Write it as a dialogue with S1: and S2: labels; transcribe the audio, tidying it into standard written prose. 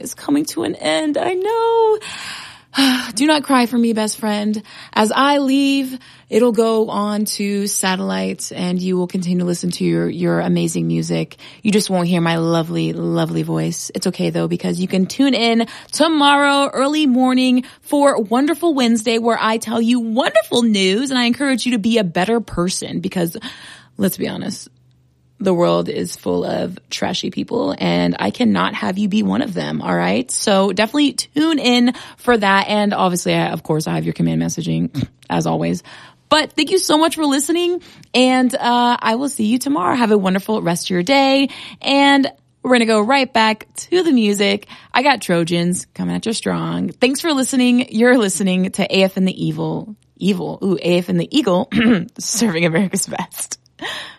S1: is coming to an end. I know. Do not cry for me, best friend. As I leave, it'll go on to satellite and you will continue to listen to your amazing music. You just won't hear my lovely, lovely voice. It's okay though, because you can tune in tomorrow early morning for Wonderful Wednesday, where I tell you wonderful news and I encourage you to be a better person, because let's be honest, the world is full of trashy people and I cannot have you be one of them. All right. So definitely tune in for that. And obviously, of course, I have your command messaging as always. But thank you so much for listening. And I will see you tomorrow. Have a wonderful rest of your day. And we're going to go right back to the music. I got Trojans coming at you strong. Thanks for listening. You're listening to AF and the AF and the Eagle, serving America's best.